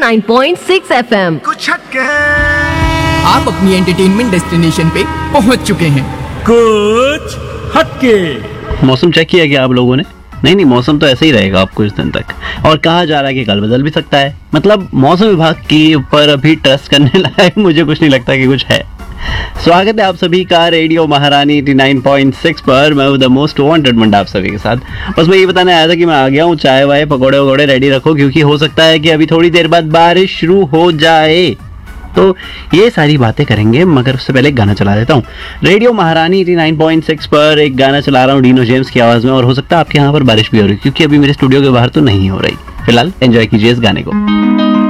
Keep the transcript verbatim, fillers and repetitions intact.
Nine point six F M. कुछ हटके आप अपनी एंटरटेनमेंट डेस्टिनेशन पे पहुंच चुके हैं। कुछ हटके। मौसम चेक किया क्या आप लोगों ने? नहीं नहीं, मौसम तो ऐसे ही रहेगा आप कुछ दिन तक, और कहा जा रहा है कि कल बदल भी सकता है। मतलब मौसम विभाग के ऊपर अभी ट्रस्ट करने लायक मुझे कुछ नहीं लगता कि कुछ है। स्वागत है आप सभी का रेडियो महारानी एटी नाइन पॉइंट सिक्स पर। मैं हूं द मोस्ट वांटेड मंडा आप सभी के साथ। बस मैं ये बताने आया था कि मैं आ गया हूँ, चाय वाय पकौड़े वकौड़े रेडी रखो, क्योंकि हो सकता है कि अभी थोड़ी देर बाद बारिश शुरू हो जाए। तो ये सारी बातें करेंगे, मगर उससे पहले एक गाना चला देता हूँ। रेडियो महारानी एटी नाइन पॉइंट सिक्स पर एक गाना चला रहा हूँ डीनो जेम्स की आवाज़ में, और हो सकता है आपके यहाँ पर बारिश भी हो रही, क्योंकि अभी मेरे स्टूडियो के बाहर तो नहीं हो रही। फिलहाल एंजॉय कीजिए इस गाने को।